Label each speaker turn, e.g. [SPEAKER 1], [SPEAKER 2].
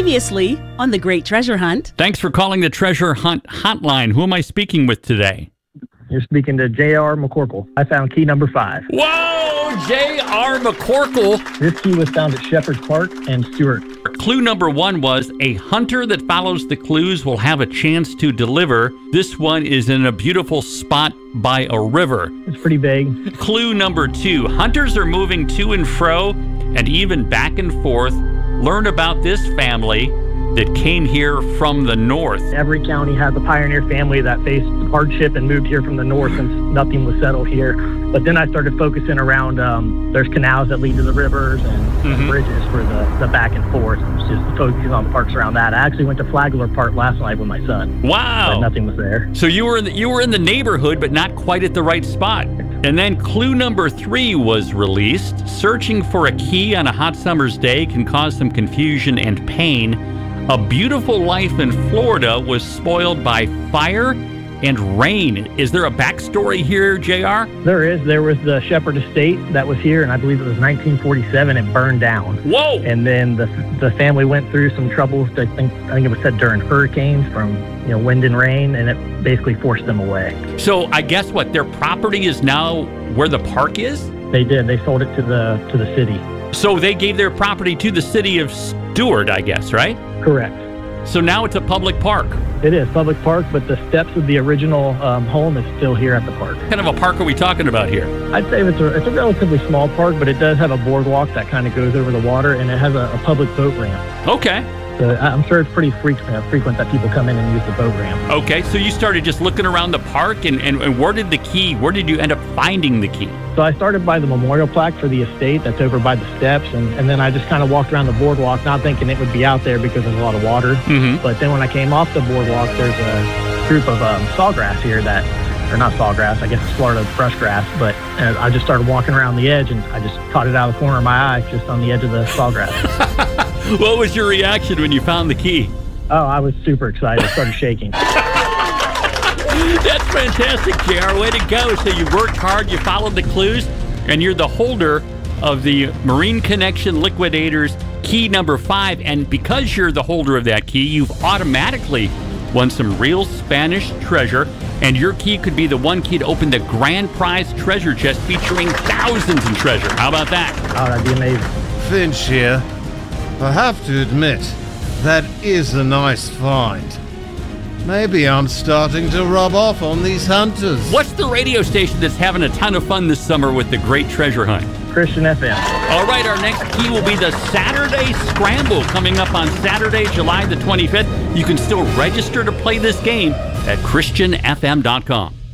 [SPEAKER 1] Previously on The Great Treasure Hunt.
[SPEAKER 2] Thanks for calling the Treasure Hunt hotline. Who am I speaking with today?
[SPEAKER 3] You're speaking to J.R. McCorkle. I found key number 5.
[SPEAKER 2] Whoa, J.R. McCorkle.
[SPEAKER 3] This key was found at Shepherd Park and Stewart.
[SPEAKER 2] Clue number 1 was a hunter that follows the clues will have a chance to deliver. This one is in a beautiful spot by a river.
[SPEAKER 3] It's pretty vague.
[SPEAKER 2] Clue number 2, hunters are moving to and fro and even back and forth. Learn about this family that came here from the north.
[SPEAKER 3] Every county has a pioneer family that faced hardship and moved here from the north since nothing was settled here. But then I started focusing around, there's canals that lead to the rivers and bridges for the back and forth. Just focusing on parks around that. I actually went to Flagler Park last night with my son.
[SPEAKER 2] Wow.
[SPEAKER 3] But nothing was there.
[SPEAKER 2] So you were in the neighborhood, but not quite at the right spot. And then clue number 3 was released. Searching for a key on a hot summer's day can cause some confusion and pain. A beautiful life in Florida was spoiled by fire and rain. Is there a backstory here, JR?
[SPEAKER 3] There is. There was the Shepherd Estate that was here, and I believe it was 1947. It burned down.
[SPEAKER 2] Whoa!
[SPEAKER 3] And then the family went through some troubles. I think it was said during hurricanes from wind and rain, and it basically forced them away.
[SPEAKER 2] So I guess what, their property is now where the park is?
[SPEAKER 3] They did. They sold it to the city.
[SPEAKER 2] So they gave their property to the city of Stewart, I guess, right?
[SPEAKER 3] Correct.
[SPEAKER 2] So now it's a public park.
[SPEAKER 3] It is public park, but the steps of the original home is still here at the park.
[SPEAKER 2] What kind of a park are we talking about here?
[SPEAKER 3] I'd say it's a relatively small park, but it does have a boardwalk that kind of goes over the water, and it has a public boat ramp.
[SPEAKER 2] Okay.
[SPEAKER 3] So I'm sure it's pretty frequent that people come in and use the boat ramp.
[SPEAKER 2] Okay, so you started just looking around the park, and where did you end up finding the key?
[SPEAKER 3] So I started by the memorial plaque for the estate that's over by the steps, and then I just kind of walked around the boardwalk, not thinking it would be out there because there's a lot of water. But then when I came off the boardwalk, there's a group of sawgrass here or not sawgrass, I guess it's Florida brush grass, but I just started walking around the edge, and I just caught it out of the corner of my eye, just on the edge of the sawgrass.
[SPEAKER 2] What was your reaction when you found the key?
[SPEAKER 3] Oh, I was super excited. I started shaking.
[SPEAKER 2] That's fantastic, JR. Way to go. So you worked hard, you followed the clues, and you're the holder of the Marine Connection Liquidators key number 5. And because you're the holder of that key, you've automatically won some real Spanish treasure. And your key could be the one key to open the grand prize treasure chest featuring thousands in treasure. How about that?
[SPEAKER 3] Oh, that'd be amazing.
[SPEAKER 4] Finch here. I have to admit, that is a nice find. Maybe I'm starting to rub off on these hunters.
[SPEAKER 2] What's the radio station that's having a ton of fun this summer with the Great Treasure Hunt?
[SPEAKER 3] Christian FM.
[SPEAKER 2] All right, our next key will be the Saturday Scramble coming up on Saturday, July the 25th. You can still register to play this game at christianfm.com.